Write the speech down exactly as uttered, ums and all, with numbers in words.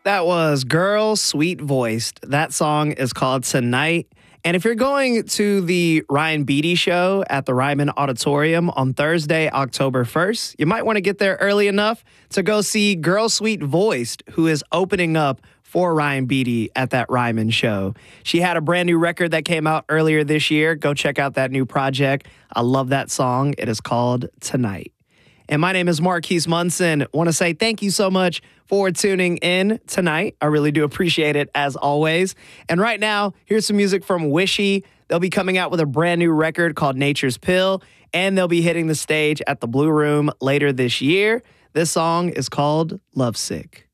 That was Girl Sweet Voiced. That song is called Tonight. And if you're going to the Ryan Beatty show at the Ryman Auditorium on Thursday, October first, you might want to get there early enough to go see Girl Sweet Voiced, who is opening up for Ryan Beatty at that Ryman show. She had a brand new record that came out earlier this year. Go check out that new project. I love that song. It is called Tonight. And my name is Marquise Munson. Want to say thank you so much for tuning in tonight. I really do appreciate it, as always. And right now, here's some music from Wishy. They'll be coming out with a brand new record called Nature's Pill, and they'll be hitting the stage at the Blue Room later this year. This song is called Lovesick.